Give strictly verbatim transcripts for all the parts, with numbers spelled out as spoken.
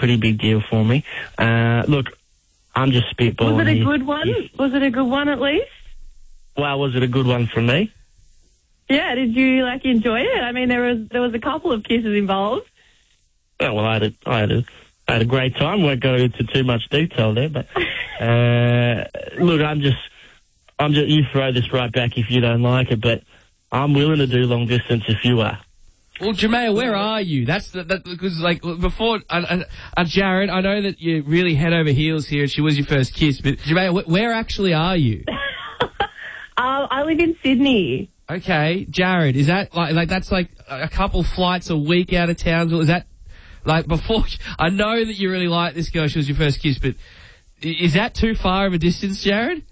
pretty big deal for me. Uh, look, I'm just spitballing. Was it a here. good one? Was it a good one at least? Well, was it a good one from me? Yeah, did you, like, enjoy it? I mean, there was there was a couple of kisses involved. Oh, well, I had a, I had a, I had a great time. Won't go into too much detail there, but uh, look, I'm just, I'm just. You throw this right back if you don't like it, but I'm willing to do long distance if you are. Well, Jamea, where are you? That's the, that because like before, uh, uh, uh, Jared, I know that you're really head over heels here, and she was your first kiss. But Jamea, wh- where actually are you? uh, I live in Sydney. Okay, Jared, is that like like that's like a couple flights a week out of Townsville? Is that like before? I know that you really like this girl. She was your first kiss, but is that too far of a distance, Jared?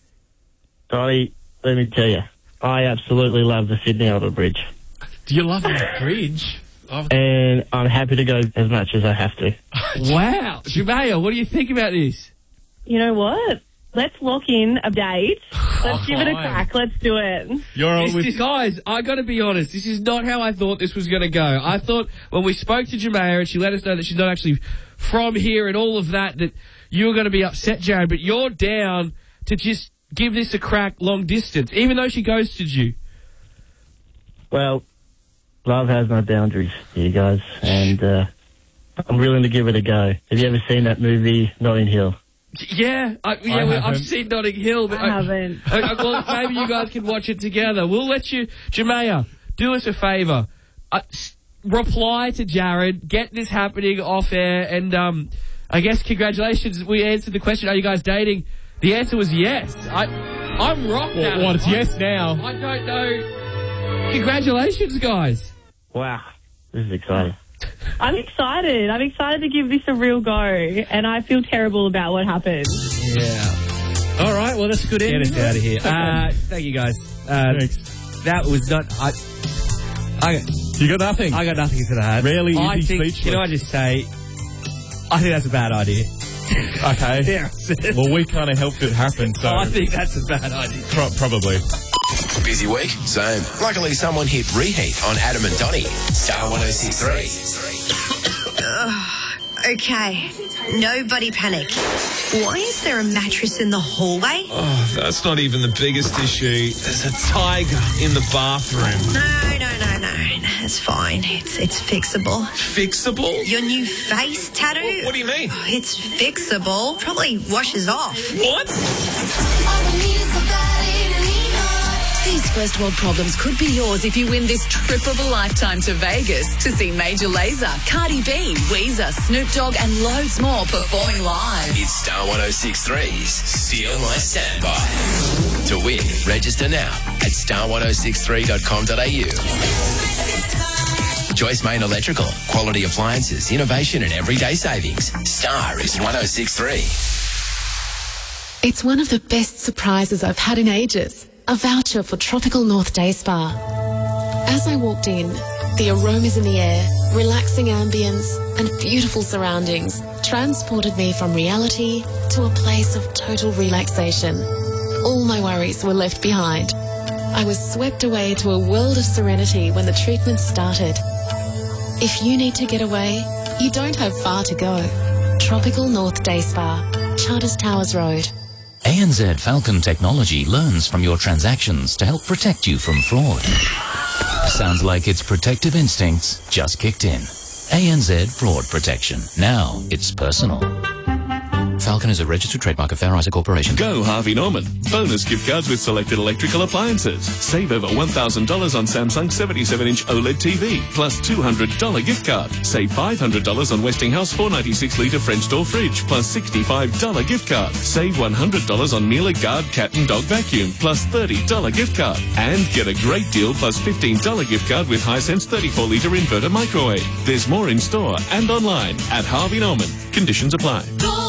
Dolly, let me tell you, I absolutely love the Sydney Harbour Bridge. Do you love the bridge? Oh. And I'm happy to go as much as I have to. Wow, Jamea, what do you think about this? You know what? Let's lock in a date. Let's Oh, give it a fine. crack. Let's do it. You're all This, with... this, guys, I got to be honest. This is not how I thought this was going to go. I thought when we spoke to Jamea and she let us know that she's not actually from here and all of that, that you were going to be upset, Jared. But you're down to just give this a crack long distance, even though she ghosted you. Well, love has no boundaries, you guys, and uh, I'm willing to give it a go. Have you ever seen that movie, Notting Hill? Yeah, I, yeah, I well, I've haven't. seen Notting Hill. But I haven't. I, I, well, maybe you guys can watch it together. We'll let you, Jamea, do us a favour. Uh, s- reply to Jared, get this happening off air, and um, I guess congratulations. We answered the question: are you guys dating? The answer was yes. I, I'm rocked now. Well, what, it's I- yes now. I don't know. Congratulations, guys. Wow, this is exciting. I'm excited. I'm excited to give this a real go, and I feel terrible about what happened. Yeah. All right. Well, that's a good end. Get us out of here. Uh, thank you, guys. Uh, Thanks. That was not. I. I. You got nothing. I got nothing to that. Really I is he think. speechless? Can I just say? I think that's a bad idea. Okay. Yeah. Well, we kind of helped it happen, so... I think that's a bad idea. Pro- probably. Busy week? Same. Luckily, someone hit reheat on Adam and Donny. Star one oh six three. Okay, nobody panic. Why is there a mattress in the hallway? Oh, that's not even the biggest issue. There's a tiger in the bathroom. No, no, no, no. It's fine. It's it's fixable. Fixable? Your new face tattoo? What do you mean? Oh, it's fixable. Probably washes off. What? These first world problems could be yours if you win this trip of a lifetime to Vegas to see Major Lazer, Cardi B, Weezer, Snoop Dogg and loads more performing live. It's Star one oh six three's Steal My Standby. To win, register now at star ten sixty-three dot com dot a u. Joyce Main Electrical. Quality appliances, innovation and everyday savings. Star is one oh six three. It's one of the best surprises I've had in ages. A voucher for Tropical North Day Spa. As I walked in, the aromas in the air, relaxing ambience, and beautiful surroundings transported me from reality to a place of total relaxation. All my worries were left behind. I was swept away to a world of serenity when the treatment started. If you need to get away, you don't have far to go. Tropical North Day Spa, Charters Towers Road. A N Z Falcon Technology learns from your transactions to help protect you from fraud. Sounds like its protective instincts just kicked in. A N Z Fraud Protection. Now it's personal. Falcon is a registered trademark of Fair Isaac Corporation. Go Harvey Norman. Bonus gift cards with selected electrical appliances. Save over one thousand dollars on Samsung seventy-seven inch OLED T V. Plus two hundred dollars gift card. Save five hundred dollars on Westinghouse four ninety-six litre French door fridge. Plus sixty-five dollars gift card. Save one hundred dollars on Miele Guard cat and dog vacuum. Plus thirty dollars gift card. And get a great deal plus fifteen dollars gift card with Hisense thirty-four litre inverter microwave. There's more in store and online at Harvey Norman. Conditions apply.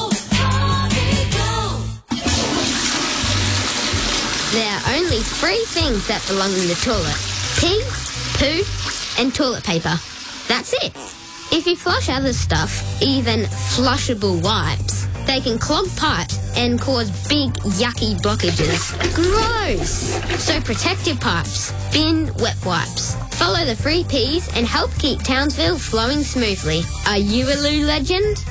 There are only three things that belong in the toilet. Pee, poo, and toilet paper. That's it. If you flush other stuff, even flushable wipes, they can clog pipes and cause big, yucky blockages. Gross! So protect your pipes. Bin wet wipes. Follow the free P's and help keep Townsville flowing smoothly. Are you a loo legend?